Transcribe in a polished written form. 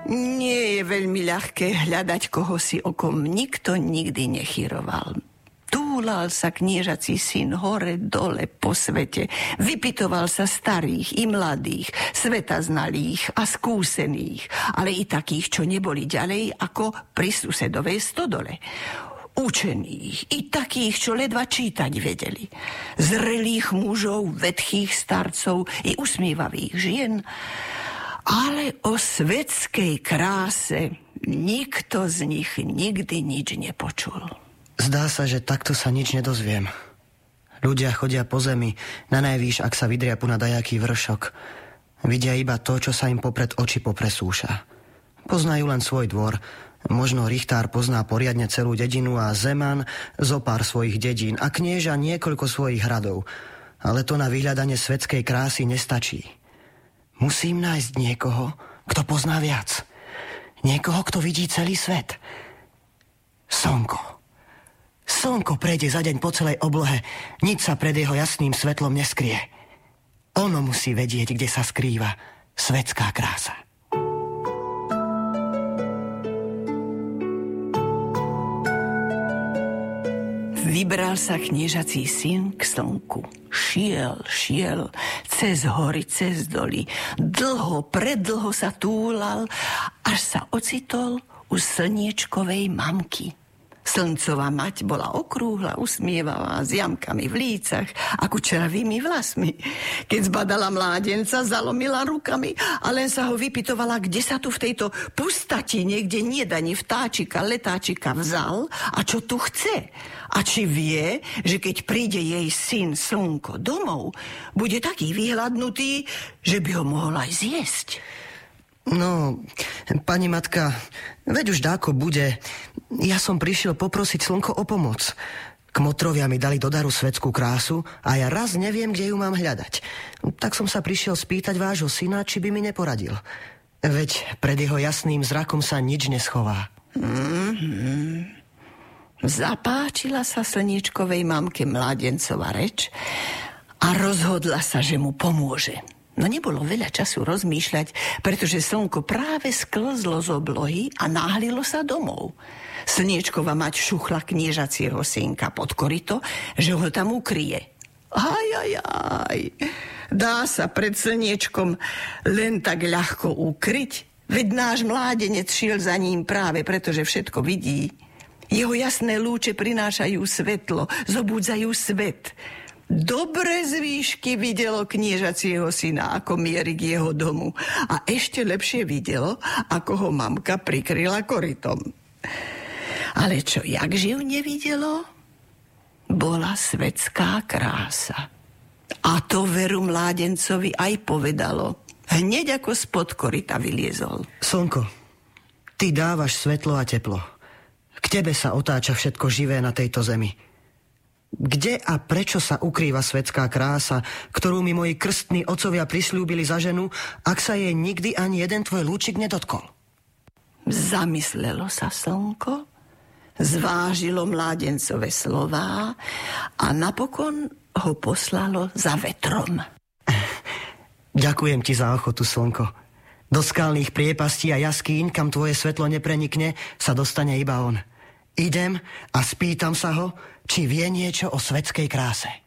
Nie je veľmi ľahké hľadať, koho si okom nikto nikdy nechyroval. Túlal sa kniežací syn hore dole po svete. Vypytoval sa starých i mladých, svetaznalých a skúsených, ale i takých, čo neboli ďalej ako pri susedovej stodole. Učených i takých, čo ledva čítať vedeli. Zrelých mužov, vetchých starcov i usmievavých žien. Ale o svetskej kráse nikto z nich nikdy nič nepočul. Zdá sa, že takto sa nič nedozviem. Ľudia chodia po zemi, na najvýš, ak sa vydriapu na dajaký vršok. Vidia iba to, čo sa im popred oči popresúša. Poznajú len svoj dvor. Možno richtár pozná poriadne celú dedinu a zeman zo pár svojich dedín a knieža niekoľko svojich hradov. Ale to na vyhľadanie svetskej krásy nestačí. Musím nájsť niekoho, kto pozná viac. Niekoho, kto vidí celý svet. Slnko. Slnko prejde za deň po celej oblohe. Nič sa pred jeho jasným svetlom neskrie. Ono musí vedieť, kde sa skrýva svetská krása. Vybral sa kniežací syn k slnku. Šiel, cez hory, cez doly. Predlho sa túlal, až sa ocitol u slniečkovej mamky. Slncová mať bola okrúhla, usmievavá, s jamkami v lícach a kučeravými vlasmi. Keď zbadala mládenca, zalomila rukami a len sa ho vypytovala, kde sa tu v tejto pustati niekde nedani vtáčika, letáčika vzal a čo tu chce. A či vie, že keď príde jej syn Slnko domov, bude taký vyhladnutý, že by ho mohol aj zjesť. No, pani matka, veď už dáko bude. Ja som prišiel poprosiť Slnko o pomoc. Kmotrovia mi dali do daru svetskú krásu a ja raz neviem, kde ju mám hľadať. Tak som sa prišiel spýtať vášho syna, či by mi neporadil. Veď pred jeho jasným zrakom sa nič neschová. Zapáčila sa slniečkovej mamke mládencova reč a rozhodla sa, že mu pomôže. No nebolo veľa času rozmýšľať, pretože slnko práve sklzlo z oblohy a náhlilo sa domov. Slniečkova mať šuchla kniežacieho synka pod koryto, že ho tam ukryje. Aj. Dá sa pred slniečkom len tak ľahko ukryť? Veď náš mládenec šiel za ním práve preto, že všetko vidí. Jeho jasné lúče prinášajú svetlo, zobúdzajú svet. Dobre z výšky videlo kniežacieho syna, ako mieri k jeho domu. A ešte lepšie videlo, ako ho mamka prikryla korytom. Ale čo jakživ nevidelo? Bola svetská krása. A to veru mládencovi aj povedalo. Hneď ako spod koryta vyliezol. Slnko, ty dávaš svetlo a teplo. K tebe sa otáča všetko živé na tejto zemi. Kde a prečo sa ukrýva svetská krása, ktorú mi moji krstní otcovia prisľúbili za ženu, ak sa jej nikdy ani jeden tvoj lúčik nedotkol? Zamyslelo sa slnko, zvážilo mládencové slová a napokon ho poslalo za vetrom. Ďakujem ti za ochotu, slnko. Do skalných priepastí a jaskýň, kam tvoje svetlo neprenikne, sa dostane iba on. Idem a spýtam sa ho, či vie niečo o svetskej kráse.